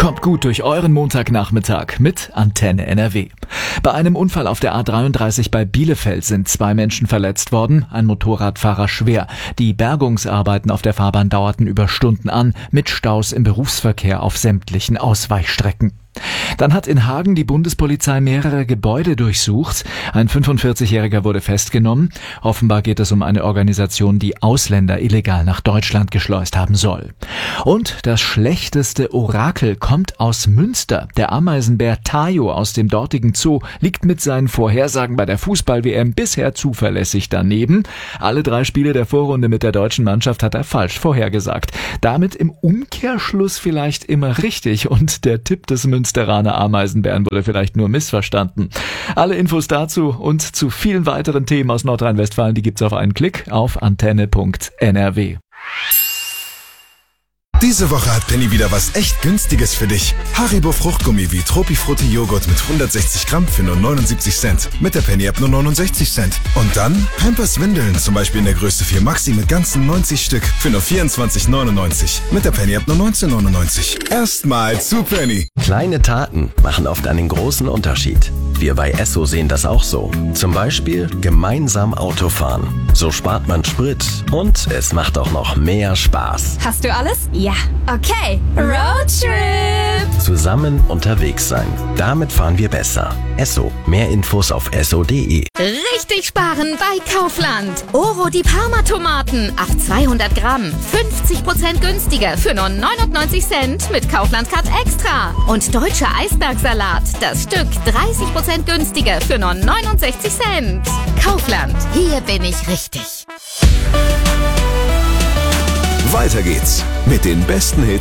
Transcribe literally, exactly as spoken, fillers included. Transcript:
Kommt gut durch euren Montagnachmittag mit Antenne N R W. Bei einem Unfall auf der A dreiunddreißig bei Bielefeld sind zwei Menschen verletzt worden, ein Motorradfahrer schwer. Die Bergungsarbeiten auf der Fahrbahn dauerten über Stunden an, mit Staus im Berufsverkehr auf sämtlichen Ausweichstrecken. Dann hat in Hagen die Bundespolizei mehrere Gebäude durchsucht. Ein fünfundvierzigjähriger wurde festgenommen. Offenbar geht es um eine Organisation, die Ausländer illegal nach Deutschland geschleust haben soll. Und das schlechteste Orakel kommt aus Münster. Der Ameisenbär Tayo aus dem dortigen Zoo liegt mit seinen Vorhersagen bei der Fußball-W M bisher zuverlässig daneben. Alle drei Spiele der Vorrunde mit der deutschen Mannschaft hat er falsch vorhergesagt. Damit im Umkehrschluss vielleicht immer richtig und der Tipp des Münsteraner Ameisenbären wurde vielleicht nur missverstanden. Alle Infos dazu und zu vielen weiteren Themen aus Nordrhein-Westfalen, die gibt's auf einen Klick auf antenne punkt n r w. Diese Woche hat Penny wieder was echt Günstiges für dich. Haribo Fruchtgummi wie Tropifrutti Joghurt mit hundertsechzig Gramm für nur neunundsiebzig Cent. Mit der Penny-App nur neunundsechzig Cent. Und dann Pampers Windeln, zum Beispiel in der Größe vier Maxi mit ganzen neunzig Stück für nur vierundzwanzig neunundneunzig. Mit der Penny-App nur neunzehn neunundneunzig. Erstmal zu Penny. Kleine Taten machen oft einen großen Unterschied. Wir bei Esso sehen das auch so. Zum Beispiel gemeinsam Auto fahren. So spart man Sprit und es macht auch noch mehr Spaß. Hast du alles? Ja. Okay. Roadtrip. Zusammen unterwegs sein. Damit fahren wir besser. Esso. Mehr Infos auf esso punkt de. Richtig sparen bei Kaufland. Oro die Parma-Tomaten auf zweihundert Gramm. fünfzig Prozent günstiger für nur neunundneunzig Cent mit Kaufland Card Extra. Und deutscher Eisbergsalat. Das Stück dreißig Prozent günstiger für nur neunundsechzig Cent. Kaufland. Hier bin ich richtig. Weiter geht's mit den besten Hits